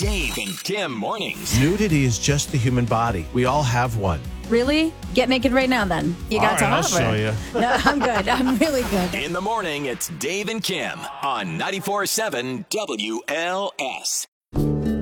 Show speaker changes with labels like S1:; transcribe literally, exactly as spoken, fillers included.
S1: Dave and Kim mornings.
S2: Nudity is just the human body. We all have one.
S3: Really? Get naked right now, then. You got
S2: All
S3: to
S2: right, I'll
S3: offer.
S2: show you.
S3: No, I'm good. I'm really good.
S1: In the morning, it's Dave and Kim on ninety-four point seven W L S.